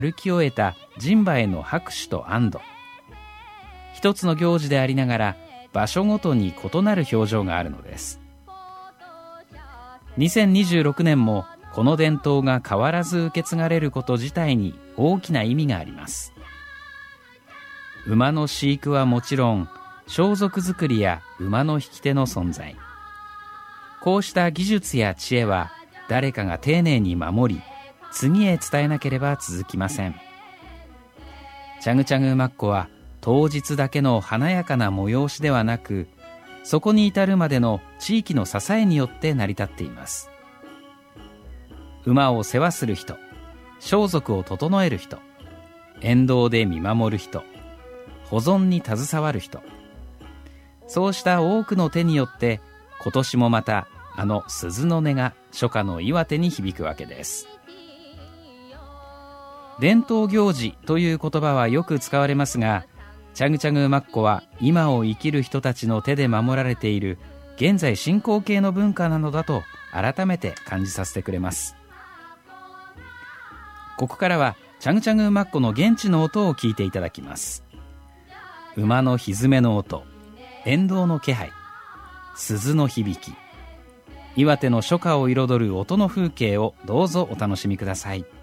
歩き終えた人馬への拍手と安堵。一つの行事でありながら場所ごとに異なる表情があるのです。2026年もこの伝統が変わらず受け継がれること自体に大きな意味があります。馬の飼育はもちろん、装束作りや馬の引き手の存在、こうした技術や知恵は誰かが丁寧に守り、次へ伝えなければ続きません。チャグチャグ馬コは当日だけの華やかな催しではなく、そこに至るまでの地域の支えによって成り立っています。馬を世話する人、装束を整える人、沿道で見守る人、保存に携わる人、そうした多くの手によって今年もまたあの鈴の音が初夏の岩手に響くわけです。伝統行事という言葉はよく使われますが、チャグチャグ馬コは今を生きる人たちの手で守られている現在進行形の文化なのだと改めて感じさせてくれます。ここからはチャグチャグ馬コの現地の音を聞いていただきます。馬のひづめの音、沿道の気配、鈴の響き、岩手の初夏を彩る音の風景をどうぞお楽しみください。